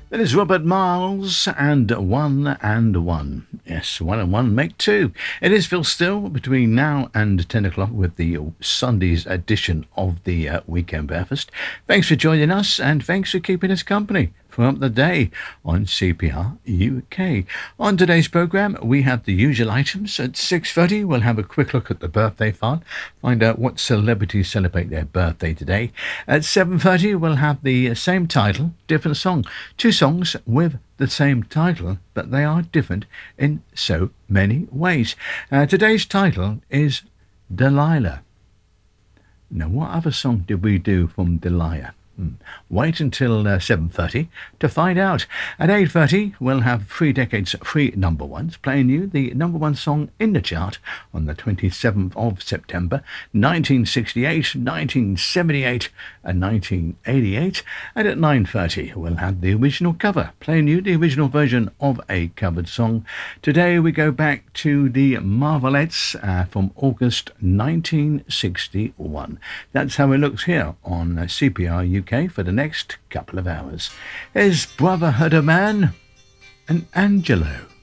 That is Robert Miles and One and One. Yes, One and One make two. It is Phil Still between now and 10 o'clock with the Sunday's edition of the Weekend Breakfast. Thanks for joining us and thanks for keeping us company throughout the day on CPR UK. On today's programme, we have the usual items. At 6:30, we'll have a quick look at the birthday file, find out what celebrities celebrate their birthday today. At 7:30, we'll have the same title, different song. Two songs with the same title, but they are different in so many ways. Today's title is Delilah. Now, what other song did we do from Delilah? Wait until 7:30 to find out. At 8:30, we'll have 3 decades, 3 number ones, playing you the number one song in the chart on the 27th of September, 1968, 1978 and 1988. And at 9:30, we'll have the original cover, playing you the original version of a covered song. Today, we go back to the Marvelettes from August 1961. That's how it looks here on CPR UK for the next couple of hours. Here's Brotherhood of Man and Angelo.